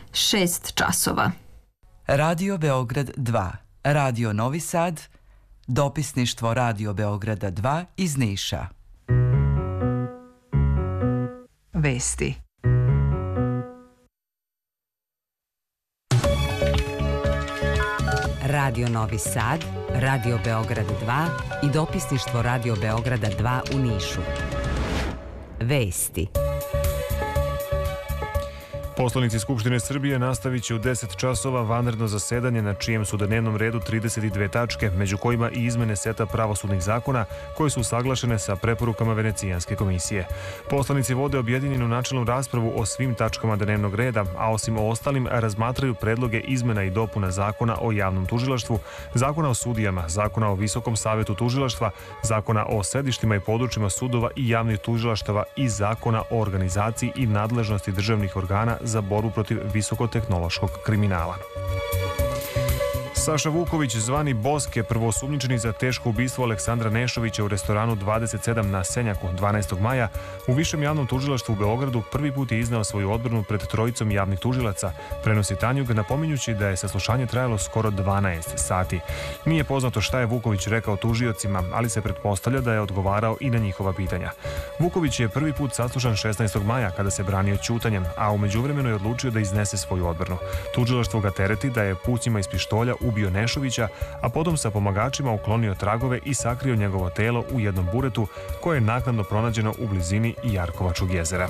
6 časova. Radio Beograd 2, Radio Novi Sad, dopisništvo Radio Beograda 2 iz Niša. Vesti. Radio Novi Sad, Radio Beograd 2 i dopisništvo Radio Beograda 2 u Nišu. Vesti. Poslanici Skupštine Srbije nastavit će u 10 časova vanredno zasedanje na čijem su na dnevnom redu 32 tačke, među kojima i izmene seta pravosudnih zakona koje su usaglašene sa preporukama Venecijanske komisije. Poslanici vode objedinjenu načelnu raspravu o svim tačkama dnevnog reda, a osim o ostalim razmatraju predloge izmena i dopuna Zakona o javnom tužilaštvu, Zakona o sudijama, Zakona o Visokom savetu tužilaštva, Zakona o sedištima i područjima sudova i javnih tužilaštava i Zakona o organizaciji i nadležnosti državnih organa za borbu protiv visokotehnološkog kriminala. Saša Vuković, zvani Boske, prvoosumnjičeni za teško ubistvo Aleksandra Nešovića u restoranu 27 na Senjaku 12. maja, u Višem javnom tužilaštvu u Beogradu prvi put je izneo svoju odbranu pred trojicom javnih tužilaca, prenosi Tanjug, napominjući da je saslušanje trajalo skoro 12 sati. Nije poznato šta je Vuković rekao tužiocima, ali se pretpostavlja da je odgovarao i na njihova pitanja. Vuković je prvi put saslušan 16. maja kada se branio ćutanjem, a u međuvremenu je odlučio da iznese svoju odbranu. Tužilaštvo ga tereti da je pucima iz pištolja ubio Nešovića, a potom sa pomagačima uklonio tragove i sakrio njegovo telo u jednom buretu koje je naknadno pronađeno u blizini Jarkovačkog jezera.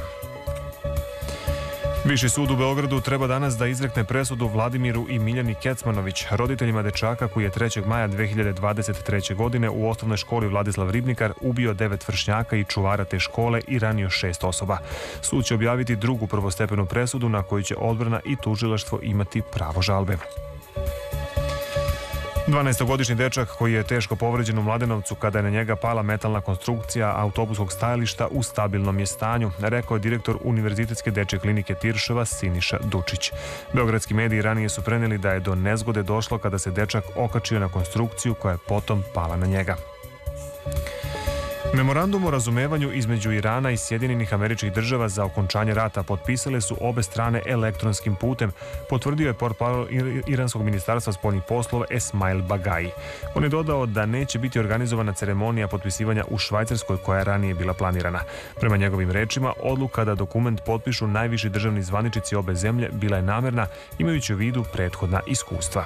Viši sud u Beogradu treba danas da izrekne presudu Vladimiru i Miljani Kecmanović, roditeljima dečaka koji je 3. maja 2023. godine u osnovnoj školi Vladislav Ribnikar ubio 9 vršnjaka i čuvara te škole i ranio 6 osoba. Sud će objaviti drugu prvostepenu presudu na koju će odbrana i tužilaštvo imati pravo žalbe. 12-godišnji dečak koji je teško povređen u Mladenovcu kada je na njega pala metalna konstrukcija autobuskog stajališta u stabilnom je stanju, rekao je direktor Univerzitetske dečje klinike Tiršova Siniša Dučić. Beogradski mediji ranije su preneli da je do nezgode došlo kada se dečak okačio na konstrukciju koja je potom pala na njega. Memorandum o razumevanju između Irana i Sjedinjenih Američkih Država za okončanje rata potpisale su obe strane elektronskim putem, potvrdio je portparol Iranskog ministarstva spoljnih poslova Esmail Bagai. On je dodao da neće biti organizovana ceremonija potpisivanja u Švajcarskoj koja je ranije bila planirana. Prema njegovim rečima, odluka da dokument potpišu najviši državni zvaničnici obe zemlje bila je namerna, imajući u vidu prethodna iskustva.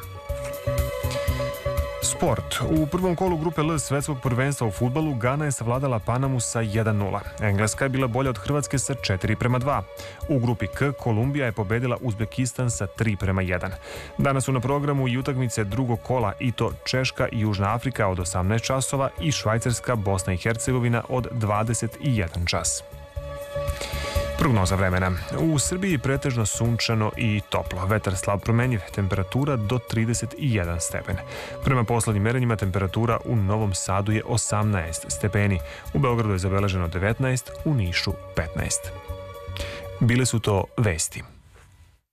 Sport. U prvom kolu grupe L svetskog prvenstva u fudbalu Gana je savladala Panamu sa 1:0. Engleska je bila bolja od Hrvatske sa 4:2. U grupi K Kolumbija je pobedila Uzbekistan sa 3:1. Danas su na programu i utakmice drugog kola i to Češka i Južna Afrika od 18 časova i Švajcarska, Bosna i Hercegovina od 21 čas. Prognoza vremena. U Srbiji pretežno sunčano i toplo. Vetar slab promenjiv, temperatura do 31 stepen. Prema poslednjim merenjima temperatura u Novom Sadu je 18 stepeni. U Beogradu je zabeleženo 19, u Nišu 15. Bile su to vesti.